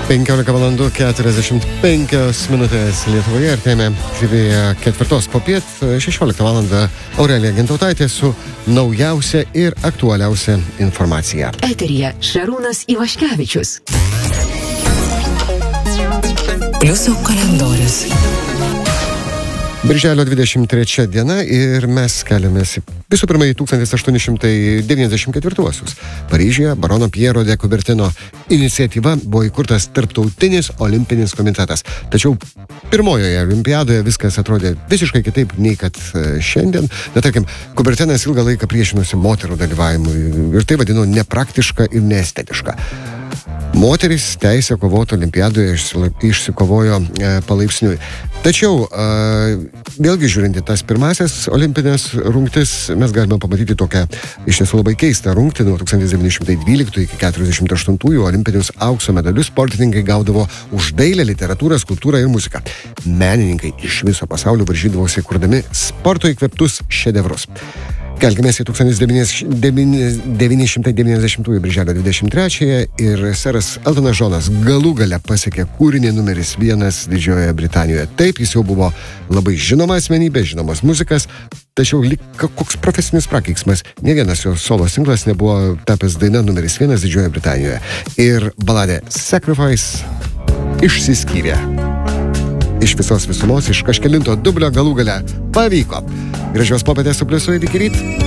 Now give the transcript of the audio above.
15 valandų 45 minutės Lietuvoje ir tėmė TV4 popiet 16 valandą Aurelija Gintautaitė su naujausia ir aktualiausia informacija. Eteryje Šarūnas Ivaškevičius. Pliuso kalendorius. Birželio 23 diena ir mes keliamės visų pirma į 1894-uosius. Paryžiuje barono Piero de Coubertino iniciatyva buvo įkurtas Tarptautinis olimpinis komitetas. Tačiau pirmojoje olimpiadoje viskas atrodė visiškai kitaip nei kad šiandien. Tarkim, Coubertinas ilgą laiką priešinosi moterų dalyvavimui ir tai vadino nepraktiška ir neestetiška. Moteris teisę kovoti olimpiadoje išsikovojo palaipsniui. Tačiau, vėlgi žiūrint į tas pirmasias olimpinės rungtis, mes galime pamatyti tokią iš tiesų labai keistą rungtį. Nuo 1912 iki 1948 olimpinius aukso medalius sportininkai gaudavo už dailę, literatūrą, skulptūrą ir muziką. Menininkai iš viso pasaulio varžydavosi kurdami sporto įkvėptus šedevrus. Kelkimės į 1990 birželio 23 ir seras Eltonas Džonas galų gale pasiekė kūrinį numeris 1 Didžiojoje Britanijoje. Taip, jis jau buvo labai žinoma asmenybė, žinomas muzikas, tačiau lyg koks profesinis prakeiksmas. Ne vienas jo solo singlas nebuvo tapęs daina numeris 1 Didžiojoje Britanijoje. Ir baladė Sacrifice išsiskyrė. Iš visos visumos, iš kažkelinto dublio galų gale pavyko. Gražios popietės su Pliusu ir iki ryt.